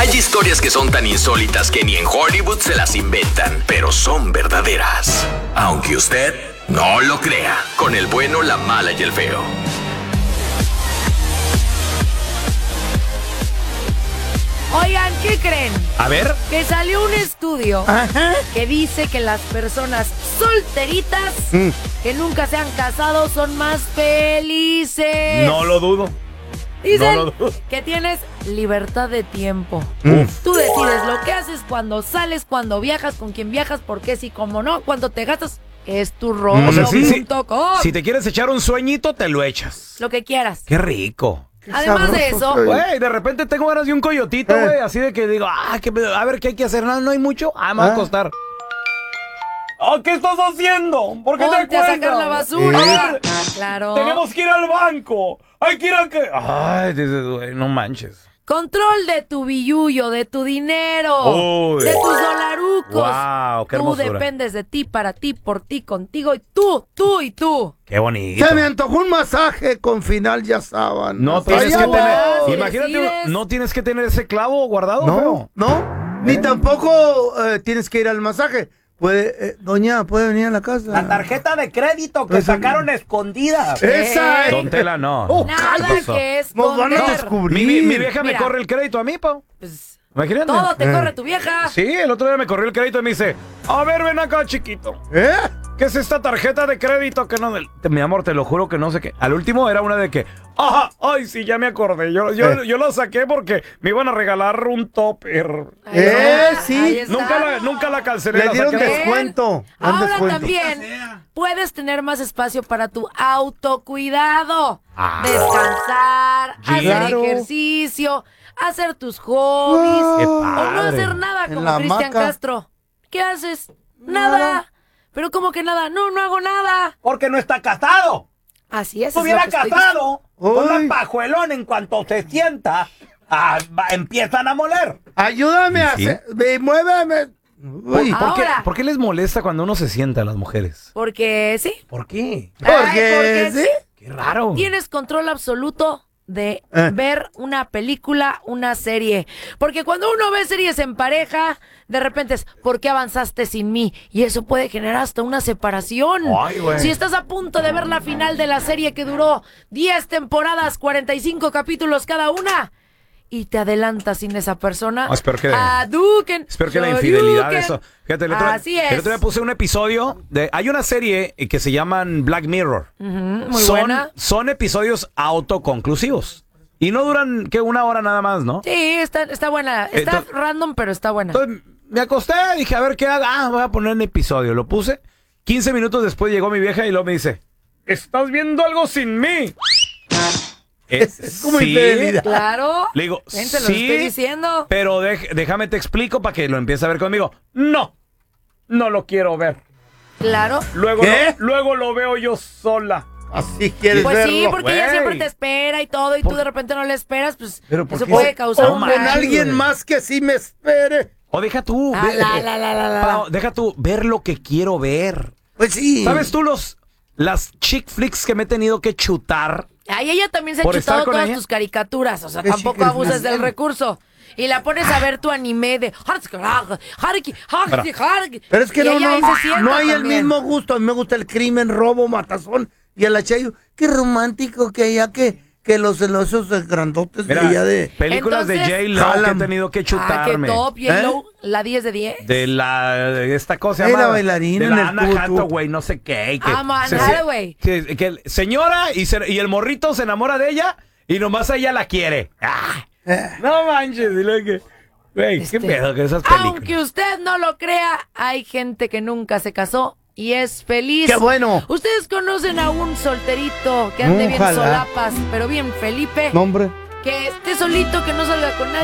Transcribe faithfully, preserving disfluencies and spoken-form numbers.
Hay historias que son tan insólitas que ni en Hollywood se las inventan, pero son verdaderas. Aunque usted no lo crea, con el bueno, la mala y el feo. Oigan, ¿qué creen? A ver. Que salió un estudio Ajá. que dice que las personas solteritas Mm. que nunca se han casado son más felices. No lo dudo. Dicen no lo dudo. que tienes libertad de tiempo. Uf. Tú decides lo que haces, cuando sales, cuando viajas, con quién viajas, por qué sí, cómo no, cuando te gastas. Es tu rollo O sea, sí, sí. punto com. Si te quieres echar un sueñito, te lo echas. Lo que quieras. Qué rico. Además de sabroso eso, soy. Güey, de repente tengo ganas de un coyotito, Eh. güey. Así de que digo, ah, que, a ver, ¿qué hay que hacer? No, no hay mucho. Ah, me va a Ah. costar. Oh, ¿qué estás haciendo? ¿Por qué ponte te a cuelgas? sacar la basura. Eh. Claro. Tenemos que ir al banco. Hay que ir a que... Ay, dices, güey, no manches. Control de tu billullo, de tu dinero, Uy. de tus dolarucos. Guau, qué Tú hermosura. dependes de ti, para ti, por ti, contigo y tú, tú y tú. Qué bonito. Se me antojó un masaje con final ya saben. No Ay, tienes que agua. tener... Si Imagínate, decides- no tienes que tener ese clavo guardado, No, feo. no. Ni tampoco eh, tienes que ir al masaje. Puede, eh, doña, puede venir a la casa. La tarjeta de crédito que Pues, sacaron escondida. Esa Eh. es. Don Tela, no. Oh, Nada ¿qué pasó? que es Nos van a esconder. descubrir. Mi, mi vieja Mira. me corre el crédito a mí, Pau. Pues, Imagínate. todo te Eh. corre tu vieja. Sí, el otro día me corrió el crédito y me dice, a ver, ven acá, chiquito. ¿Eh? ¿Qué es esta tarjeta de crédito que no... Te- Mi amor, te lo juro que no sé qué. Al último era una de que, ajá, ay, sí, ya me acordé. Yo, yo, Eh. yo lo saqué porque me iban a regalar un topper. Ahí Eh, está, sí. ahí está. Nunca la, nunca la cancelé. Le la dieron saqué. descuento. Dan Ahora descuento. también puedes tener más espacio para tu autocuidado. Ah. Descansar, hacer Claro. ejercicio, hacer tus hobbies. Qué O no padre. hacer nada En como la Cristian hamaca. Castro. ¿Qué haces? Nada. Nada. Pero ¿cómo que nada? No, no hago nada. Porque no está casado. Así es. Si es hubiera lo que estoy casado, con Uy. un pajuelón en cuanto se sienta, ah, va- empiezan a moler. Ayúdame a Sí. hacer. ve, Muéveme. Uy. Ah. ¿Por qué, Ahora. por qué les molesta cuando uno se sienta a las mujeres? Porque sí. ¿Por qué? ¿Por Ay, qué? porque ¿Sí? sí. Qué raro. Tienes control absoluto de Eh. ver una película, una serie. Porque cuando uno ve series en pareja, de repente es, ¿por qué avanzaste sin mí? Y eso puede generar hasta una separación. Ay, güey. Si estás a punto de ver la final de la serie que duró diez temporadas, cuarenta y cinco capítulos cada una, y te adelantas sin esa persona, Ah, espero que- Hadouken, Espero que la Shoryuken. infidelidad, eso. Fíjate, el otro, Así es. el otro día puse un episodio de. Hay una serie que se llaman Black Mirror. Ujú, muy son, buena. son episodios autoconclusivos. Y no duran, que una hora nada más, ¿no? Sí, está, está buena. Está Entonces- random, pero está buena. Entonces me acosté, dije, a ver qué hago. Ah, voy a poner un episodio. Lo puse. quince minutos después llegó mi vieja y luego me dice, ¿estás viendo algo sin mí? Eh, Es como sí. infidelidad. Claro. Le digo, Ven, te lo sí, estoy diciendo. pero dej- déjame te explico para que lo empiece a ver conmigo. No, no lo quiero ver. Claro. Luego, ¿Qué? Lo, luego lo veo yo sola. Así quieres Pues verlo. sí, porque ella güey. siempre te espera y todo, y tú de repente no le esperas, pues Pero ¿por eso qué? puede O- causar o un con daño. alguien más que sí me espere. O deja tú, Ah, ve- la, la, la, la, la. Pao, deja tú ver lo que quiero ver. Pues sí. ¿Sabes tú los las chick flicks que me he tenido que chutar? Ay, ella también se ha ¿Por estar chutado con todas ella? tus caricaturas, o sea, ¿Qué tampoco chicas abuses más? del recurso. Y la pones a ver tu anime de... Pero es que Y no, ella ahí no, se sienta no hay el también. mismo gusto. A mí me gusta el crimen, robo, matazón. Y el achayo, qué romántico que ella que, que los celosos grandotes Mira, de ella de... películas de Entonces- J-Lo que he Jalan. tenido que Ah, qué chutarme. top, Yellow, la diez de diez. De la de esta cosa se Ay, llama la bailarina de en la el Anna tutu. Hathaway, no sé qué. y que Ah, man, se- Hathaway. Que, que el- señora y, se- y el morrito se enamora de ella y nomás ella la quiere. ¡Ah! Eh. No manches, dile que. Güey, Este, qué pedo que esas películas. Aunque usted no lo crea, hay gente que nunca se casó y es feliz. ¡Qué bueno! ¿Ustedes conocen a un solterito que ande bien Ojalá. solapas, pero bien Felipe? No, hombre. Que esté solito, que no salga con nadie.